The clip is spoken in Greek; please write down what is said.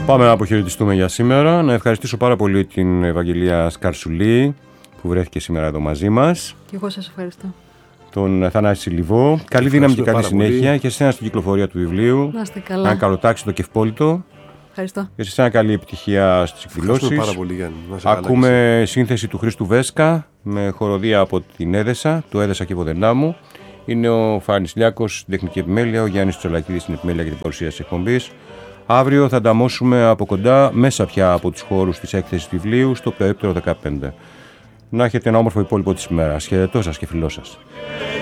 Πάμε να αποχαιρετιστούμε για σήμερα. Να ευχαριστήσω πάρα πολύ την Ευαγγελία Σκαρσουλή που βρέθηκε σήμερα εδώ μαζί μας. Και εγώ σας ευχαριστώ. Τον Θανάση Λιβό. Καλή δύναμη και καλή συνέχεια πολύ. Και σε εσένα στην κυκλοφορία του βιβλίου. Να είστε καλά. Να καλοτάξει το Κευπόλυτο. Ευχαριστώ. Και σε εσένα καλή επιτυχία στις εκδηλώσεις. Πάρα πολύ, Γιάννη. Ακούμε σύνθεση του Χρήστου Βέσκα με χοροδία από την Έδεσα, του Έδεσα και Βοδενά μου. Είναι ο Φάνης Λιάκος στην τεχνική επιμέλεια, ο Γιάννης Τσολακίδης στην επιμέλεια για την παρουσίαση της εκπομπής. Αύριο θα ανταμώσουμε από κοντά, μέσα πια από τους χώρους της έκθεσης βιβλίου, στο περίπτερο 15. Να έχετε ένα όμορφο υπόλοιπο της ημέρας. Χαιρετώ σας και φιλό σας.